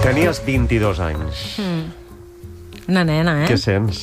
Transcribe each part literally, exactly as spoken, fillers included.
Tenies vint-i-dos anys. Mm. Una nena, eh? Què sents?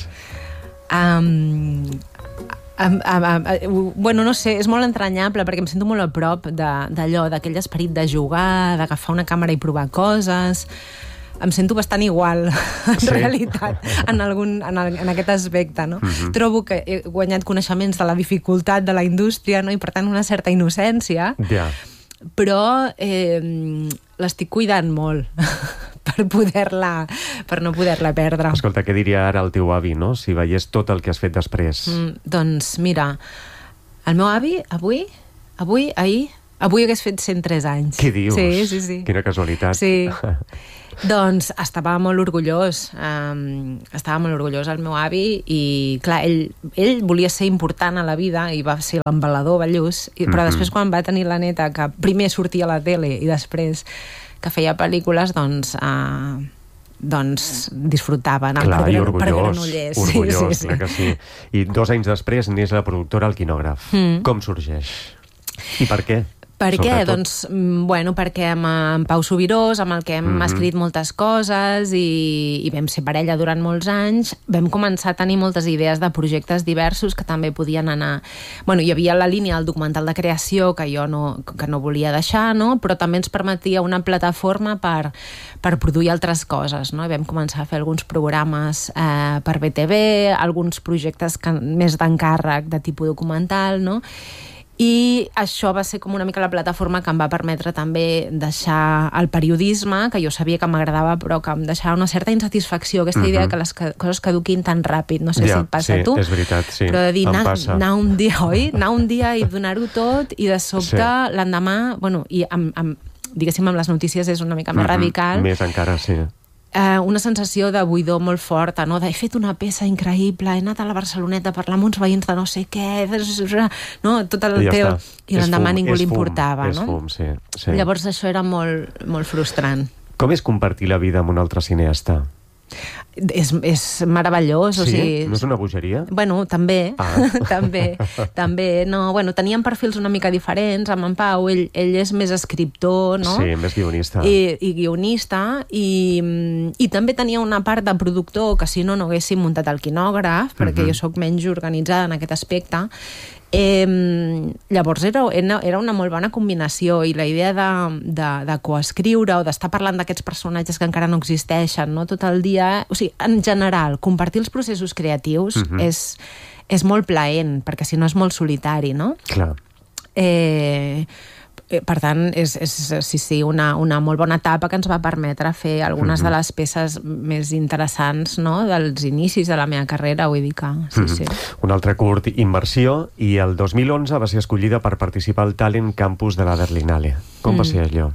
Um, um, um, um, bueno, no sé, és molt entranyable perquè em sento molt a prop d'allò, d'aquell esperit de jugar, d'agafar una càmera i provar coses. Em sento bastant igual, en sí. realitat, en, algun, en, el, en aquest aspecte, no? Uh-huh. Trobo que he guanyat coneixements de la dificultat de la indústria, no? I per tant una certa innocència, yeah. però eh, l'estic cuidant molt per poder-la, per no poder-la perdre. Escolta, què diria ara el teu avi, no?, si veiés tot el que has fet després? Mm, doncs mira, el meu avi avui, avui, ahir, avui hagués fet cent tres anys. Què dius? Sí, sí, sí. Quina casualitat. Sí. Doncs estava molt orgullós, um, estava molt orgullós el meu avi i, clar, ell, ell volia ser important a la vida i va ser l'embalador Ballús, i, però mm-hmm. després quan va tenir la neta, que primer sortia a la tele i després que feia pel·lícules, doncs... Uh, doncs disfrutava, anant clar, per, gran, orgullós, per Granollers. orgullós, sí, sí, clar que sí. I dos anys després n'és la productora El Quinògraf. Mm. Com sorgeix? I per què? Per què? Doncs, bueno, perquè amb en Pau Subirós, amb el que hem mm-hmm. escrit moltes coses i, i vam ser parella durant molts anys, vam començar a tenir moltes idees de projectes diversos que també podien anar... Bueno, hi havia la línia del documental de creació que jo no, que no volia deixar, no? Però també ens permetia una plataforma per, per produir altres coses, no? I vam començar a fer alguns programes eh, per B T V, alguns projectes que, més d'encàrrec de tipus documental, no? I això va ser com una mica la plataforma que em va permetre també deixar el periodisme, que jo sabia que m'agradava, però que em deixava una certa insatisfacció, aquesta uh-huh. idea que les coses caduquin tan ràpid. No sé ja, si et passa sí, a tu. És veritat, sí. Però de dir, anar, anar un dia, oi? Anar un dia i donar-ho tot, i de sobte sí. l'endemà, bueno, i amb, amb, diguéssim, amb les notícies és una mica més uh-huh. radical. Més encara, sí. Eh, una sensació de buidor molt forta, no? De, he fet una peça increïble, he anat a la Barceloneta a parlar amb uns veïns de no sé què, no? Tot el ja teu... Està. I l'endemà ningú li importava, és no? Fum, sí, sí. Llavors això era molt, molt frustrant. Com és compartir la vida amb un altre cineasta? És, és meravellós, sí? o sigui... No és una bogeria? Bueno, també, ah. també, també, no, bueno, teníem perfils una mica diferents, amb en Pau, ell, ell és més escriptor, no? Sí, més guionista. I, i guionista, i, i també tenia una part de productor que si no no haguéssim muntat el quinògraf, perquè uh-huh. jo sóc menys organitzada en aquest aspecte. Eh, llavors era, era una molt bona combinació, i la idea de, de, de coescriure o d'estar parlant d'aquests personatges que encara no existeixen, no? Tot el dia, o sigui, en general, compartir els processos creatius uh-huh. és, és molt plaent, perquè si no és molt solitari, no? Clar. Eh, per tant, és, és sí, sí, una, una molt bona etapa que ens va permetre fer algunes uh-huh. de les peces més interessants, no?, dels inicis de la meva carrera, vull dir que sí, uh-huh. sí. Un altre curt, Immersió, i el dos mil onze va ser escollida per participar al Talent Campus de la Berlinale. Com mm. va ser allò?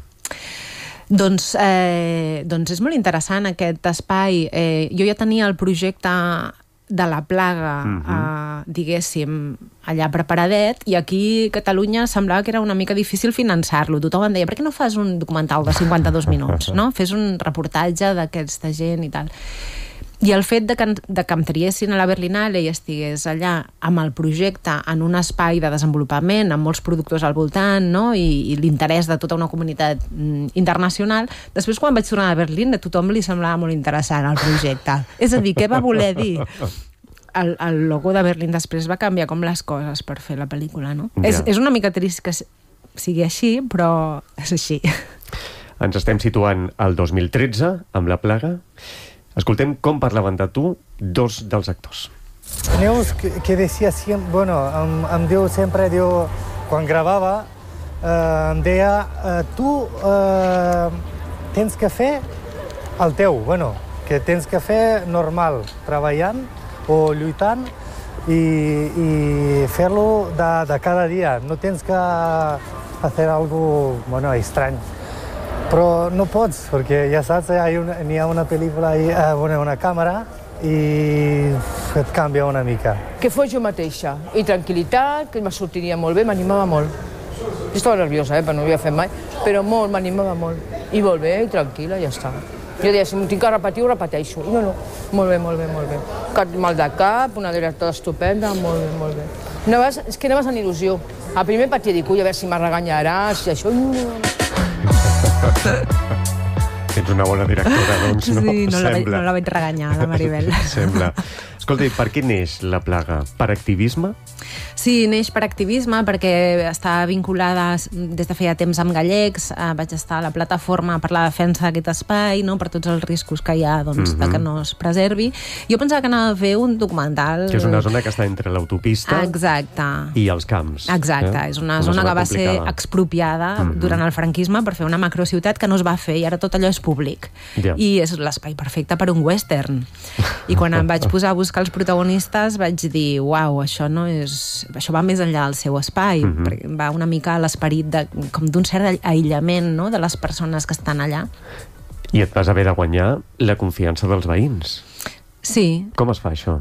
Doncs, eh, doncs és molt interessant aquest espai. Eh, jo ja tenia el projecte de la plaga, uh-huh. eh, diguéssim, allà preparadet, i aquí a Catalunya semblava que era una mica difícil finançar-lo. Tothom em deia, per què no fas un documental de cinquanta-dos minuts, no? Fes un reportatge d'aquesta gent i tal. I el fet de que, de que em triessin a la Berlinale i estigués allà amb el projecte en un espai de desenvolupament, amb molts productors al voltant, no? I, i l'interès de tota una comunitat mm, internacional, després quan vaig tornar a Berlín a tothom li semblava molt interessant el projecte. És a dir, què va voler dir? El, el logo de Berlín després va canviar com les coses per fer la pel·lícula, no? Ja. És, és una mica trist que sigui així, però és així. Ens estem situant al dos mil tretze amb La plaga. Escoltem com parlaven de tu dos dels actors. Neus, que, que decía siempre, bueno, em, em diu sempre, diu, quan gravava, eh, em deia, eh, tu eh, tens que fer el teu, bueno, que tens que fer normal, treballant o lluitant i, i fer-lo de, de cada dia. No tens que fer algo, bueno, estrany. Però no pots, perquè ja saps, n'hi ha, ha una pel·lícula, i, eh, una càmera, i et canvia una mica. Que fos jo mateixa, i tranquil·litat, que me sortiria molt bé, m'animava molt. Jo estava nerviosa, eh, perquè no ho havia fet mai, però molt, m'animava molt. I molt bé, i tranquil·la, ja està. Jo deia, si m'ho tinc que repetir, ho repeteixo. I no, no, molt bé, molt bé, molt bé. Cap mal de cap, una directora estupenda, molt bé, molt bé. Anaves, és que anaves en il·lusió. A primer patia, dic, ui, a veure si me regañaràs, i això... Ets una bona directora, doncs, no? Sí, no la, vaig, Sembla. no la vaig regañar, la Maribel. Sembla. Escolta, i per què neix La plaga? Per activisme? Sí, neix per activisme, perquè està vinculada des de feia temps amb Gallecs, eh, vaig estar a la plataforma per la defensa d'aquest espai, no?, per tots els riscos que hi ha, doncs, Mhm. de que no es preservi. Jo pensava que anava a fer un documental... Que és una zona que està entre l'autopista Exacte. i els camps. Exacte, eh? és una zona que va ser complicada. expropiada Mhm. durant el franquisme per fer una macrociutat que no es va fer i ara tot allò és públic. Ja. I és l'espai perfecte per un western. I quan em vaig posar a buscar els protagonistes vaig dir, uau, això no és... això va més enllà del seu espai, Mhm. perquè va una mica a l'esperit de, com d'un cert aïllament, no?, de les persones que estan allà. I et vas haver de guanyar la confiança dels veïns. Sí. Com es fa això?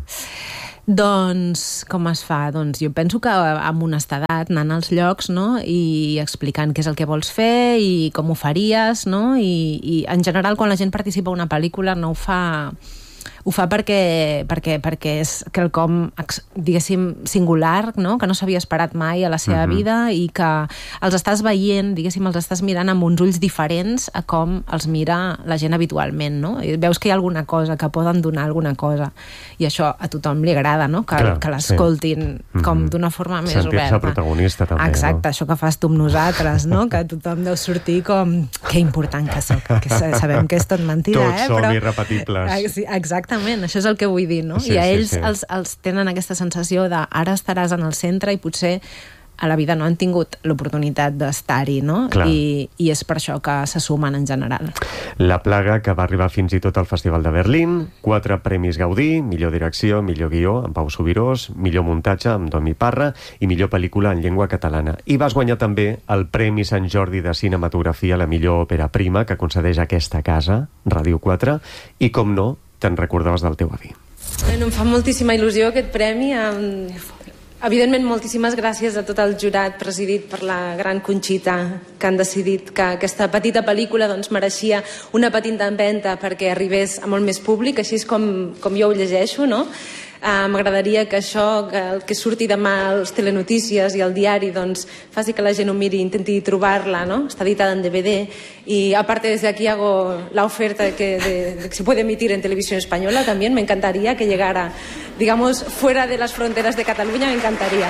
Doncs, com es fa? Doncs jo penso que amb honestedat, anant als llocs, no?, i explicant què és el que vols fer i com ho faries, no?, i, i en general quan la gent participa en una pel·lícula no ho fa... ho fa perquè, perquè, perquè és quelcom, diguéssim, singular, no?, que no s'havia esperat mai a la seva Mhm. vida i que els estàs veient, diguéssim, els estàs mirant amb uns ulls diferents a com els mira la gent habitualment, no? I veus que hi ha alguna cosa, que poden donar alguna cosa. I això a tothom li agrada, no?, que, Clar, que l'escoltin sí. com Mhm. d'una forma més Sentir-se oberta. protagonista, també, Exacte, no? això que fas tu amb nosaltres, no?, que tothom deu sortir com que important que soc, que sabem que és tot mentida, Tots eh? som Però... irrepetibles. Ah, sí, exactament, això és el que vull dir, no? Sí, I a sí, ells sí. Els, els tenen aquesta sensació de ara estaràs en el centre i potser a la vida no han tingut l'oportunitat d'estar-hi, no? Clar. I, I és per això que se sumen en general. La plaga, que va arribar fins i tot al Festival de Berlín, quatre premis Gaudí, millor direcció, millor guió, amb Pau Subirós, millor muntatge, amb Domi Parra, i millor pel·lícula en llengua catalana. I vas guanyar també el Premi Sant Jordi de Cinematografia, la millor òpera prima, que concedeix aquesta casa, Ràdio quatre, i, com no, te'n recordaves del teu avi. Bueno, em fa moltíssima il·lusió aquest premi. Evidentment, moltíssimes gràcies a tot el jurat presidit per la gran Conxita, que han decidit que aquesta petita pel·lícula doncs, mereixia una petita empenta perquè arribés a molt més públic, així és com, com jo ho llegeixo, no? Uh, M'agradaria que això, que el que surti demà als telenotícies i al diari, doncs, faci que la gent ho miri, intenti trobar-la, ¿no? Está editada en D V D y aparte desde aquí hago la oferta de que, de, de que se puede emitir en televisión española también. Me encantaría que llegara, digamos, fuera de las fronteras de Cataluña, me encantaría.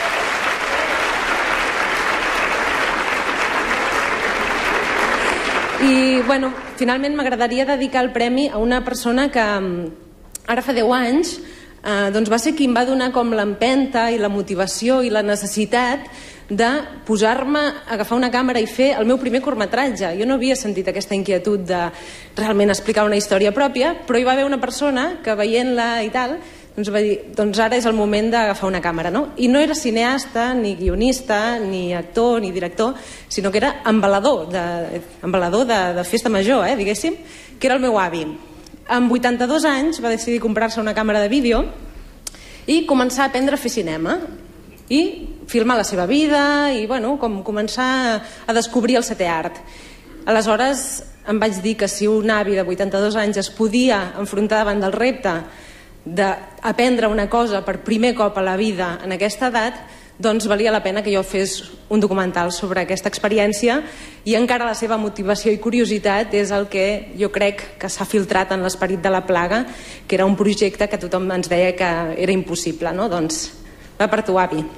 I, bueno, finalment m'agradaria dedicar el premi a una persona que ara fa deu anys eh, doncs va ser qui em va donar com l'empenta i la motivació i la necessitat de posar-me a agafar una càmera i fer el meu primer curtmetratge. Jo no havia sentit aquesta inquietud de realment explicar una història pròpia, però hi va haver una persona que veient-la i tal doncs va dir, doncs ara és el moment d'agafar una càmera, no? I no era cineasta, ni guionista, ni actor, ni director, sinó que era embalador de, embalador de, de festa major, eh, diguéssim, que era el meu avi. Amb vuitanta-dos anys va decidir comprar-se una càmera de vídeo i començar a aprendre a fer cinema i filmar la seva vida i, bueno, com començar a descobrir el setè art. Aleshores em vaig dir que si un avi de vuitanta-dos anys es podia enfrontar davant del repte d'aprendre una cosa per primer cop a la vida en aquesta edat, doncs valia la pena que jo fes un documental sobre aquesta experiència i encara la seva motivació i curiositat és el que jo crec que s'ha filtrat en l'esperit de la plaga, que era un projecte que tothom ens deia que era impossible, no? Doncs va per tu, avi.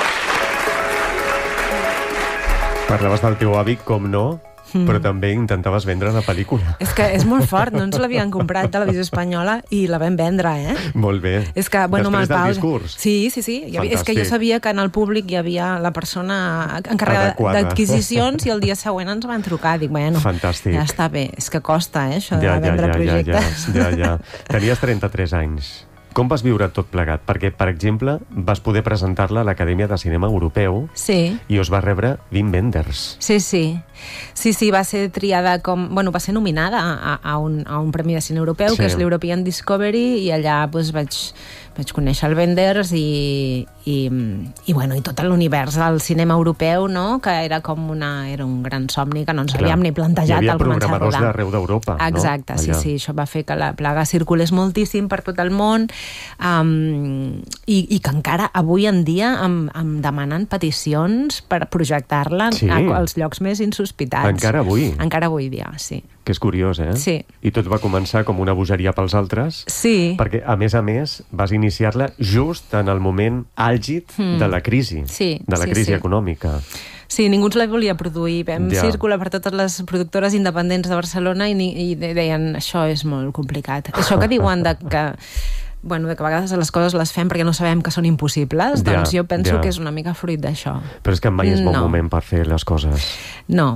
Parlaves del teu avi, com no, mm. però també intentaves vendre la pel·lícula. És que és molt fort, no ens l'havien comprat Televisió Espanyola i la vam vendre, eh? Molt bé. És que, bueno, després del Pau... discurs. Sí, sí, sí. Havia... És que jo sabia que en el públic hi havia la persona encarregada adequada d'adquisicions i el dia següent ens van trucar. Dic, bueno, fantàstic. Ja està bé. És que costa, eh, això ja, de vendre ja, ja, projectes. Ja, ja, ja. Tenies trenta-tres anys. Com vas viure tot plegat? Perquè, per exemple, vas poder presentar-la a l'Acadèmia de Cinema Europeu sí. i us va rebre Wim Wenders. Sí, sí. Sí, sí, va ser triada com... Bueno, va ser nominada a, a, un, a un premi de cine europeu, sí. que és l'European Discovery, i allà doncs, vaig, vaig conèixer el Wenders i, i, i, bueno, i tot l'univers del cinema europeu, no? Que era com una, era un gran somni que no ens havíem ni plantejat al començar a rodar. Hi havia programadors d'arreu d'Europa, no? Exacte, sí, sí, això va fer que la plaga circulés moltíssim per tot el món, um, i, i que encara avui en dia em, em demanen peticions per projectar-la sí. als llocs més insospitats. Encara avui? Encara avui dia, sí. Que és curiós, eh? Sí. I tot va començar com una bogeria pels altres. Sí. Perquè, a més a més, vas iniciar-la just en el moment àlgid mm. de la crisi. Sí, de la sí, crisi sí. econòmica. Sí, ningú ens la volia produir. Vam ja. circular per totes les productores independents de Barcelona i, i deien, això és molt complicat. Això que diuen de que... bueno, que a vegades les coses les fem perquè no sabem que són impossibles, doncs ja, jo penso ja. que és una mica fruit d'això. Però és que mai és bon no. moment per fer les coses. No.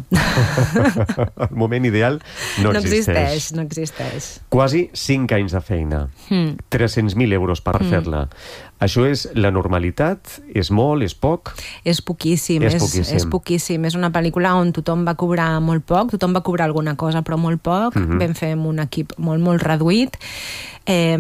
El moment ideal no, no existeix. existeix. No existeix. Quasi cinc anys de feina. Mm. tres-cents mil euros per mm. fer-la. Això és la normalitat? És molt? És poc? És poquíssim. És, és poquíssim. És poquíssim. És una pel·lícula on tothom va cobrar molt poc, tothom va cobrar alguna cosa, però molt poc. Mm-hmm. Vam fer amb un equip molt, molt reduït. Eh,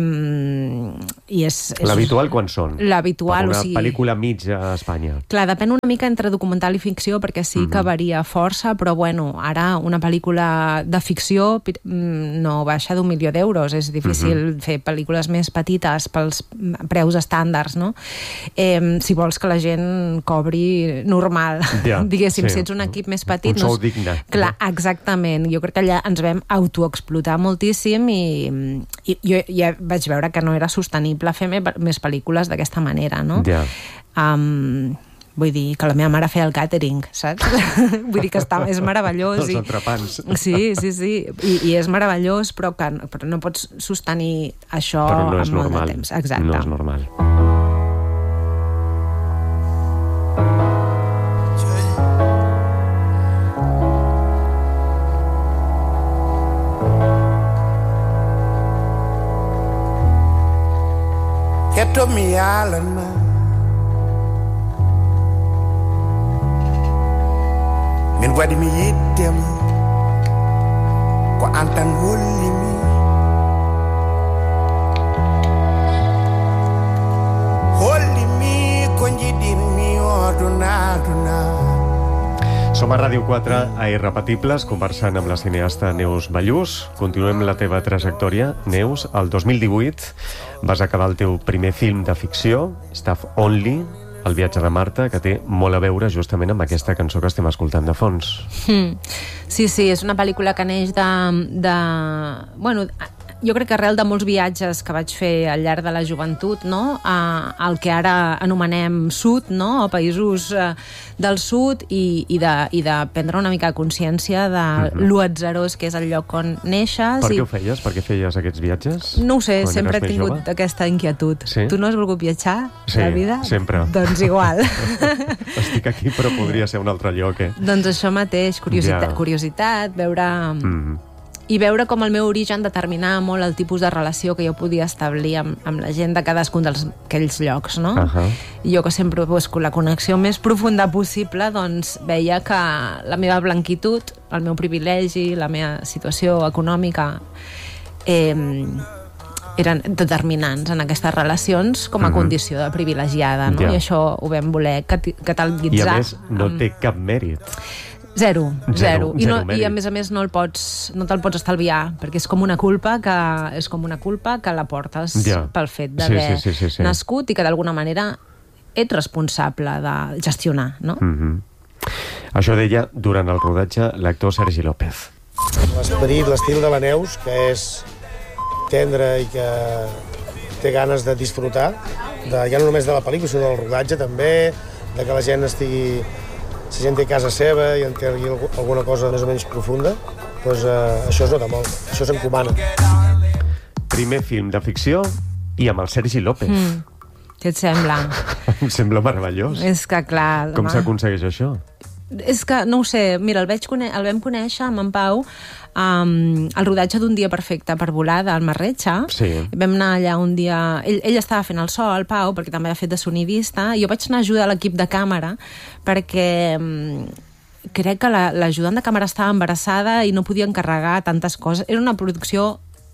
i és, és... L'habitual quan són? L'habitual, per una o sigui... pel·lícula mitja a Espanya. Clar, depèn una mica entre documental i ficció, perquè sí que mm-hmm. varia força, però bueno, ara una pel·lícula de ficció no baixa d'un milió d'euros. És difícil mm-hmm. fer pel·lícules més petites pels preus estàndards, no? Eh, si vols que la gent cobri normal, ja, diguéssim, sí. si ets un equip més petit... Un sou no... digne. Clar, exactament. Jo crec que allà ens vam autoexplotar moltíssim i, i jo ja vaig veure que no era sostenible fer més pel·lícules d'aquesta manera, no? Ja. Um, vull dir, que la meva mare feia el càtering, saps? Vull dir que està, és meravellós. Els i... entrepans. Sí, sí, sí. I, i és meravellós, però que però no pots sostenir això però no és amb normal. molt de temps. Exacte. No és normal. Get to me island man, min waɗi mi yiddema ko an tan holli mi holli mi ko jiɗinmi oduna aduna. Som a Ràdio quatre, a Irrepetibles, conversant amb la cineasta Neus Ballús. Continuem la teva trajectòria. Neus, el dos mil divuit vas acabar el teu primer film de ficció, Staff Only, El viatge de Marta, que té molt a veure justament amb aquesta cançó que estem escoltant de fons. Mm. Sí, sí, és una pel·lícula que neix de... de... Bueno, jo crec que arrel de molts viatges que vaig fer al llarg de la joventut, no? A, al que ara anomenem sud, no? A països eh, del sud, i, i, de, i de prendre una mica de consciència de mm-hmm. lo atzerós que és el lloc on neixes. Per què i... ho feies? Per què feies aquests viatges? No ho sé, quan sempre he tingut jove? aquesta inquietud. Sí? Tu no has volgut viatjar sí, a la vida? sempre. Doncs igual. Estic aquí, però podria ser un altre lloc, eh? Doncs això mateix, curiositat, ja. curiositat veure... Mm. I veure com el meu origen determinava molt el tipus de relació que jo podia establir amb, amb la gent de cadascun d'aquells llocs, no? Uh-huh. I jo que sempre he buscat la connexió més profunda possible, doncs veia que la meva blanquitud, el meu privilegi, la meva situació econòmica eh, eren determinants en aquestes relacions com a uh-huh. condició de privilegiada, no? Ja. I això ho vam voler catalogitzar. I a més, no amb... té cap mèrit. Zero, zero. zero, I, no, zero I a més a més no el pots, no te'l pots estalviar, perquè és com una culpa que és com una culpa que la portes ja. pel fet d'haver sí, sí, sí, sí, sí. nascut i que d'alguna manera ets responsable de gestionar, no? Mm-hmm. Això deia durant el rodatge l'actor Sergi López. L'esperit, l'estil de la Neus, que és tendre i que té ganes de disfrutar, de, ja no només de la pel·lícula, sinó del rodatge també, de que la gent estigui... si la gent té casa seva i entengui alguna cosa més o menys profunda, doncs eh, això es nota molt, això s'encomana. Primer film de ficció i amb el Sergi López. Mm. Què et sembla? Em sembla meravellós. És que clar... Com s'aconsegueix això? És que, no ho sé, mira, el, vaig cone- el vam conèixer amb en Pau um, el rodatge d'un dia perfecte per volar del Marretxa. Sí. Vam anar allà un dia... Ell, ell estava fent el so, el Pau, perquè també ha fet de sonidista, i jo vaig anar a ajudar l'equip de càmera perquè um, crec que la, l'ajudant de càmera estava embarassada i no podia encarregar tantes coses. Era una producció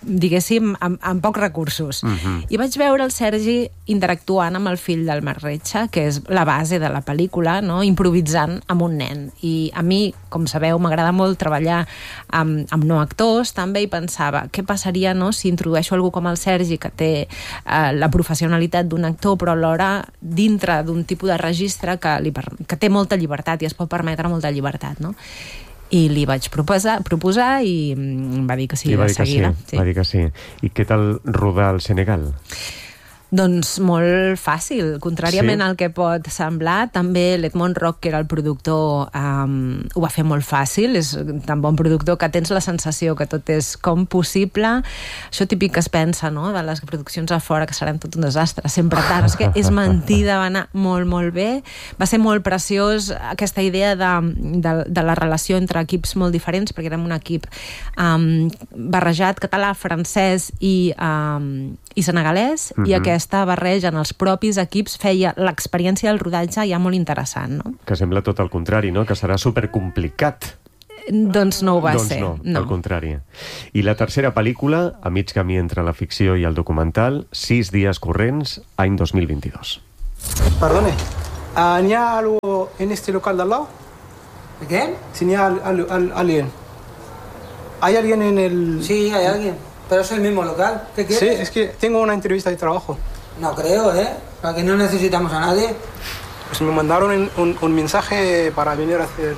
diguéssim, amb, amb pocs recursos. Uh-huh. I vaig veure el Sergi interactuant amb el fill del Marc Retxa, que és la base de la pel·lícula, no? Improvisant amb un nen. I a mi, com sabeu, m'agrada molt treballar amb, amb no actors, també, i pensava, què passaria, no?, si introdueixo algú com el Sergi, que té eh, la professionalitat d'un actor, però alhora dintre d'un tipus de registre que, li, que té molta llibertat i es pot permetre molta llibertat, no? I li vaig proposar, proposar i em va dir que sí, I va de dir que seguida. sí, sí. Va dir que sí. I què tal rodar al Senegal? Doncs molt fàcil, contràriament sí. al que pot semblar. També l'Edmond Rock, que era el productor, um, ho va fer molt fàcil. És tan bon productor que tens la sensació que tot és com possible. Això típic que es pensa, no?, de les produccions a fora, que seran tot un desastre, sempre tard. És que és mentida, va anar molt, molt bé. Va ser molt preciós aquesta idea de, de, de la relació entre equips molt diferents, perquè érem un equip um, barrejat català, francès i, um, i senegalès, mm-hmm. i aquest aquesta barreja en els propis equips feia l'experiència del rodatge ja molt interessant, no? Que sembla tot el contrari, no?, que serà supercomplicat. Doncs no ho va doncs ser. no, no, al contrari. I la tercera pel·lícula, a mig camí entre la ficció i el documental, Sis dies corrents, any dos mil veintidós. Perdone, uh, ¿hay algo en este local de al lado? ¿De qué? Si hay al, al, al, alguien. ¿Hay alguien en el...? Sí, hay alguien. Pero es el mismo local. ¿Qué quieres? Sí, es que tengo una entrevista de trabajo. No creo, ¿eh? Para que no necesitamos a nadie. Pues me mandaron un, un, un mensaje para venir a hacer...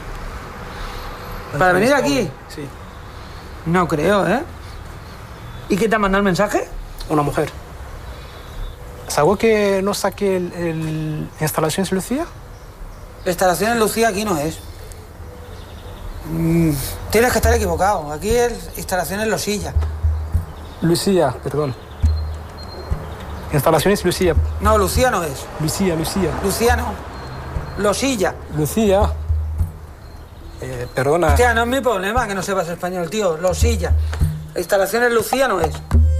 ¿Para venir aquí? Sí. No creo, ¿eh? ¿Y quién te ha mandado el mensaje? Una mujer. ¿Sabes que no saqué el, el Instalaciones Lucía? Instalaciones Lucía aquí no es. Mm, tienes que estar equivocado. Aquí es Instalaciones Losilla. Lucía, perdón. Instalaciones Lucía. No, Lucía no es. Lucía, Lucía. Lucía no. Losilla. Lucía. Eh, perdona. Hostia, no es mi problema que no sepas español, tío. Losilla. Instalaciones Lucía no és.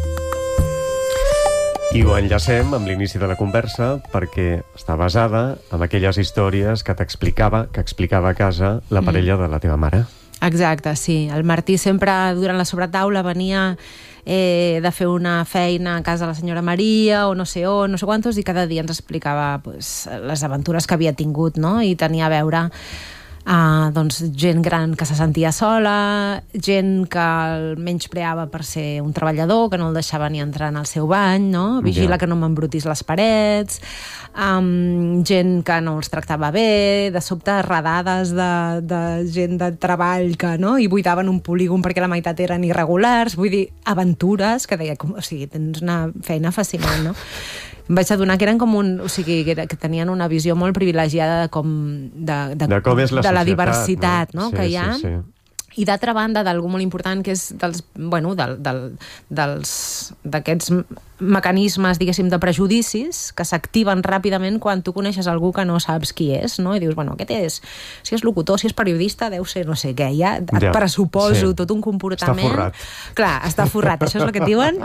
I ho enllacem amb l'inici de la conversa perquè està basada en aquelles històries que t'explicava, que explicava a casa la parella de la teva mare. Exacte, sí. El Martí sempre, durant la sobretaula, venia eh, de fer una feina a casa de la senyora Maria o no sé on, no sé quantos, i cada dia ens explicava pues, les aventures que havia tingut, no? I tenia a veure Uh, doncs, gent gran que se sentia sola, gent que el menyspreava per ser un treballador, que no el deixava ni entrar en el seu bany, no? Vigila yeah. que no m'embrutis les parets, um, gent que no els tractava bé, de sobte redades de, de gent de treball que no? I buidaven un polígon perquè la meitat eren irregulars, vull dir, aventures que deia, com, o sigui, tens una feina fascinant, no? Em vaig adonar que eren com un... O sigui, que, era, que tenien una visió molt privilegiada de com... De, de, de com és la de la societat, diversitat, no? no? Sí, que hi ha. Sí, sí. I d'altra banda, d'algú molt important, que és dels, bueno, del, del, dels, d'aquests mecanismes, diguéssim, de prejudicis que s'activen ràpidament quan tu coneixes algú que no saps qui és, no? I dius, bueno, aquest és... Si és locutor, si és periodista, deu ser no sé què. Ja et ja, pressuposo sí. tot un comportament... Està forrat. Clar, està forrat. Això és el que et diuen?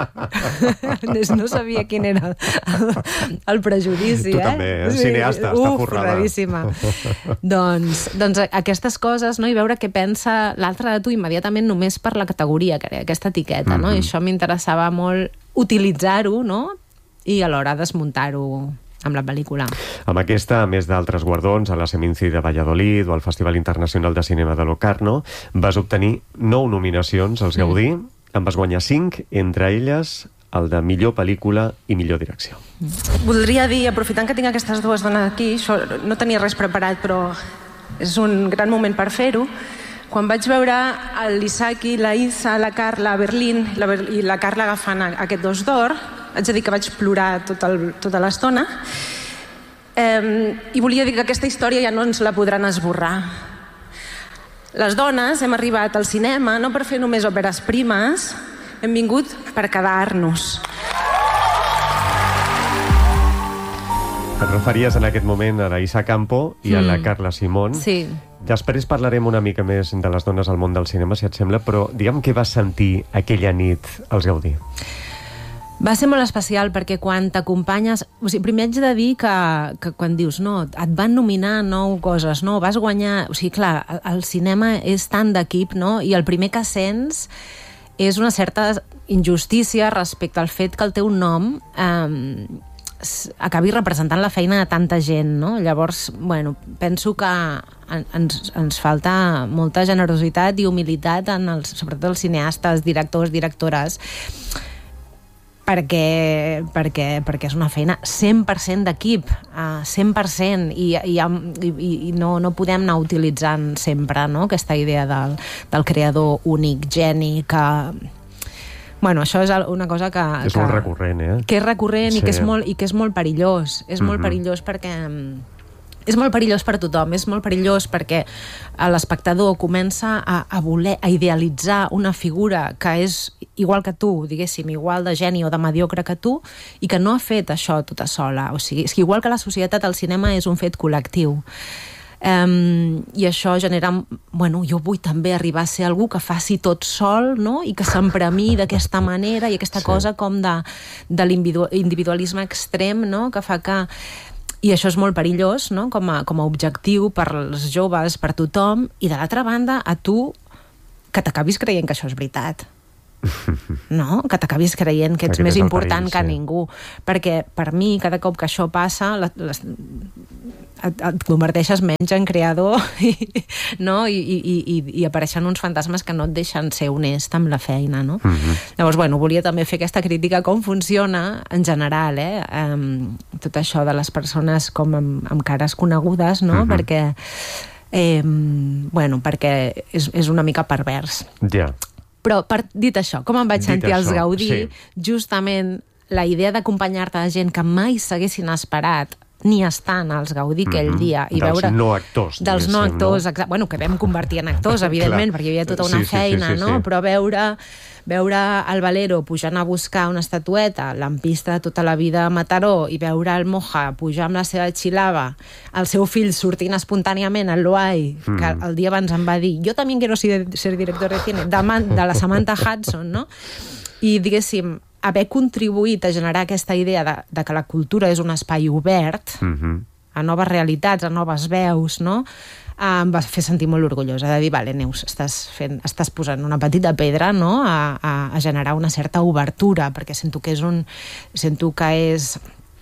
No sabia quin era el, el prejudici, tu eh? també, eh? Cineasta, Uf, està forrada. Forradíssima. doncs, doncs aquestes coses, no? I veure què pensa l'altre de tu immediatament només per la categoria, que era aquesta etiqueta, no? Mm-hmm. I això m'interessava molt utilitzar-ho, no? I alhora desmuntar-ho amb la pel·lícula. Amb aquesta, a més d'altres guardons, a la Seminci de Valladolid o al Festival Internacional de Cinema de Locarno, vas obtenir nou nominacions als Gaudí, mm. en vas guanyar cinc, entre elles el de millor pel·lícula i millor direcció. Mm. Voldria dir, aprofitant que tinc aquestes dues dones aquí, això no tenia res preparat, però és un gran moment per fer-ho. Quan vaig veure l'Isaki, la Isa, la Carla a Berlín la Ber i la Carla agafant aquest dos d'or, haig de dir que vaig plorar tot el, tota l'estona. Eh, I volia dir que aquesta història ja no ens la podran esborrar. Les dones hem arribat al cinema no per fer només òperes primes, hem vingut per quedar-nos. Et referies en aquest moment a la Isa Campo i a la Carla Simón. Sí. Després parlarem una mica més de les dones al món del cinema, si et sembla, però digue'm què vas sentir aquella nit als Gaudí. Va ser molt especial perquè quan t'acompanyes... O sigui, primer haig de dir que, que quan dius no, et van nominar nou coses, no, vas guanyar... O sigui, clar, el cinema és tant d'equip, no? I el primer que sents és una certa injustícia respecte al fet que el teu nom eh, acabi representant la feina de tanta gent, no? Llavors, bueno, penso que ens, ens falta molta generositat i humilitat en els, sobretot els cineastes, directors, directores, perquè, perquè, perquè és una feina cent per cent d'equip, uh, cent per cent, i, i, i, i no, no podem anar utilitzant sempre, no?, aquesta idea del, del creador únic, geni, que... Bueno, això és una cosa que... És que, molt recurrent, eh? Que és recurrent, sí. i, que és molt, i que és molt perillós. És mm-hmm. molt perillós perquè... És molt perillós per tothom, és molt perillós perquè l'espectador comença a, a voler, a idealitzar una figura que és igual que tu, diguéssim, igual de geni o de mediocre que tu, i que no ha fet això tota sola. O sigui, és que igual que la societat, el cinema és un fet col·lectiu. Um, i això genera, bueno, jo vull també arribar a ser algú que faci tot sol, no?, i que s'empremi d'aquesta manera, i aquesta sí. cosa com de, de l'individualisme extrem, no?, que fa que... I això és molt perillós, no?, com a, com a objectiu per als joves, per tothom, i de l'altra banda, a tu, que t'acabis creient que això és veritat. No? Que t'acabis creient que ets Aquest més important perill, que sí. ningú. Perquè, per mi, cada cop que això passa, les, les, et, et converteixes menys en creador i, no? I, i, i, i apareixen uns fantasmes que no et deixen ser honest amb la feina, no? Mm-hmm. Llavors, bueno, volia també fer aquesta crítica com funciona en general, eh? Um, tot això de les persones com amb, amb cares conegudes, no? Mm-hmm. Perquè, eh, bueno, perquè és, és una mica pervers. Ja. Yeah. Però, per, dit això, com em vaig dit sentir això, als Gaudí, sí. justament la idea d'acompanyar-te de gent que mai s'haguessin esperat ni estant als Gaudí aquell mm-hmm. dia. I dels veure, no actors. Dels no actors, no? Exacte, bueno, que vam convertir en actors, evidentment, perquè hi havia tota una sí, sí, feina, sí, sí, no? Sí. Però veure, veure el Valero pujant a buscar una estatueta, lampista tota la vida a Mataró, i veure el Moja pujar amb la seva xilava, el seu fill sortint espontàniament al Loai, mm. que el dia abans em va dir jo també quiero ser, ser director de cine, de, de la Samantha Hudson, no? I, diguéssim, haver contribuït a generar aquesta idea de, de que la cultura és un espai obert mm-hmm. a noves realitats, a noves veus, no? Em va fer sentir molt orgullosa de dir, vale, Neus, estàs, fent, estàs posant una petita pedra, no?, a, a, a generar una certa obertura, perquè sento que és un... sento que és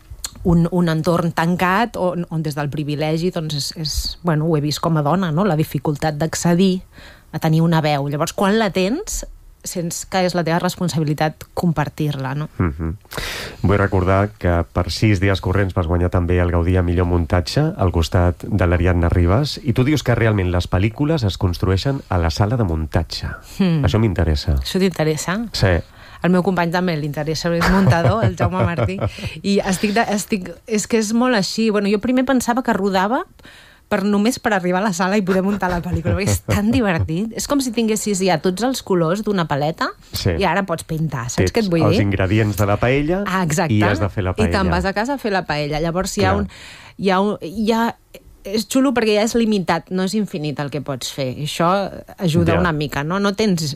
un, un entorn tancat on, on des del privilegi, doncs, és, és, bueno, ho he vist com a dona, no?, la dificultat d'accedir a tenir una veu. Llavors, quan la tens, sents que és la teva responsabilitat compartir-la, no? Mm-hmm. Vull recordar que per sis dies corrents vas guanyar també el Gaudí a millor muntatge al costat de l'Ariadna Ribas, i tu dius que realment les pel·lícules es construeixen a la sala de muntatge. Mm. Això m'interessa. Això t'interessa? Sí. El meu company també l'interessa, és muntador, el Jaume Martí, i estic, de, estic... és que és molt així. Bueno, jo primer pensava que rodava per només per arribar a la sala i poder muntar la pel·lícula, perquè és tan divertit. És com si tinguessis ja tots els colors d'una paleta sí. i ara pots pintar, saps Tets què et vull els dir? Els ingredients de la paella ah, i has de fer la paella. I te'n vas a casa a fer la paella. Llavors hi ha un... Hi ha un hi ha, és xulo perquè ja és limitat, no és infinit el que pots fer. I això ajuda ja. una mica, no? No tens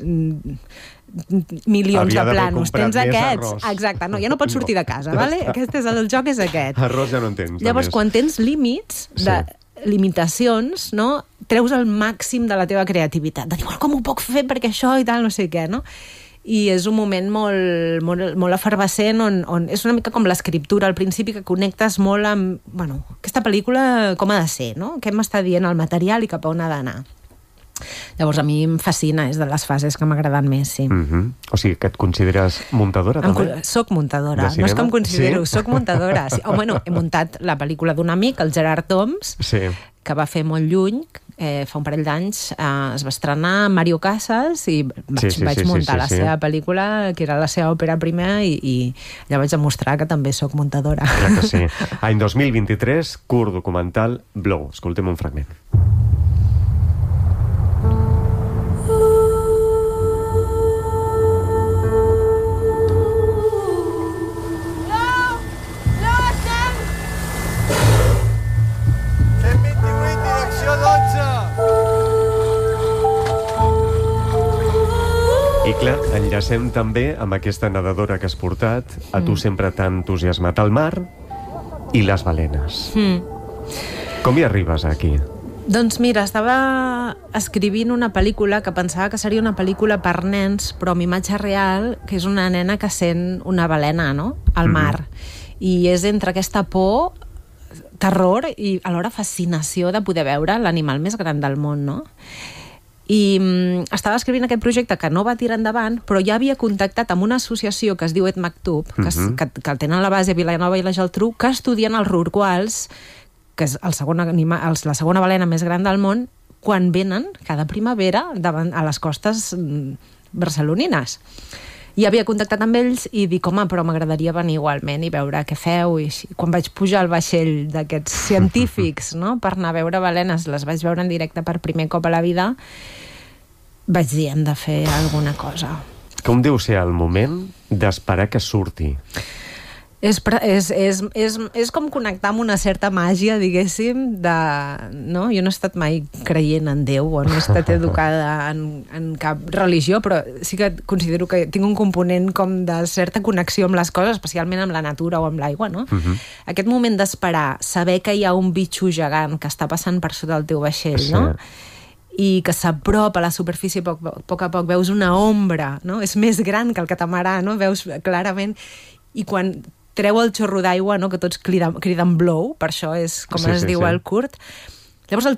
milions Havia de planos, tens aquests. Arròs. Exacte, no, ja no pots sortir no. de casa, vale? Aquest és el joc, és aquest. Arròs ja no en tens. Llavors, quan tens límits de... Sí. limitacions, no? Treus el màxim de la teva creativitat, de dir, com ho puc fer perquè això i tal, no sé què, no? I és un moment molt, molt, molt efervescent on, on és una mica com l'escriptura al principi, que connectes molt amb, bueno, aquesta pel·lícula com ha de ser, no? Què m'està dient el material i cap a on ha d'anar. Llavors a mi em fascina, és de les fases que m'agraden més, sí. Mm-hmm. O sigui, que et consideres muntadora, em, també? Soc muntadora, no és que em considero, sí? Soc muntadora. Sí. Oh, bueno, he muntat la pel·lícula d'un amic, el Gerard Toms, sí. que va fer molt lluny, eh, fa un parell d'anys, eh, es va estrenar Mario Casas i vaig, sí, sí, vaig sí, muntar sí, sí, la sí. seva pel·lícula, que era la seva òpera prima, i, i ja vaig demostrar que també soc muntadora. Clar que sí. Any dos mil vint-i-tres, curt documental Blow. Escoltem un fragment. I clar, enllacem també amb aquesta nedadora que has portat, a tu mm. sempre t'ha entusiasmat el mar i les balenes. Mm. Com hi arribes aquí? Doncs mira, estava escrivint una pel·lícula que pensava que seria una pel·lícula per nens, però amb imatge real, que és una nena que sent una balena, no?, al mar. Mm-hmm. I és entre aquesta por, terror i alhora fascinació de poder veure l'animal més gran del món, no? I mm, estava escrivint aquest projecte que no va tirar endavant, però ja havia contactat amb una associació que es diu Et Maktub, que, mm-hmm. que, que el tenen a la base a Vilanova i la Geltrú, que estudien els rorquals, que és el segon anima, el, la segona balena més gran del món, quan venen cada primavera davant, a les costes barcelonines. I havia contactat amb ells i dic, home, però m'agradaria venir igualment i veure què feu. I així. Quan vaig pujar al vaixell d'aquests científics, no?, per anar a veure balenes, les vaig veure en directe per primer cop a la vida, vaig dir, hem de fer alguna cosa. Com deu ser el moment d'esperar que surti? És, és, és, és, és com connectar amb una certa màgia, diguéssim, de... No? Jo no he estat mai creient en Déu, o no he estat educada en, en cap religió, però sí que considero que tinc un component com de certa connexió amb les coses, especialment amb la natura o amb l'aigua, no? Uh-huh. Aquest moment d'esperar, saber que hi ha un bitxo gegant que està passant per sota del teu vaixell, sí. No? I que s'apropa a la superfície a poc, a poc a poc, veus una ombra, no? És més gran que el catamarà, no? Veus clarament... I quan treu el xorro d'aigua, no?, que tots criden, criden blow, per això és com sí, es sí, diu sí. El curt. Llavors el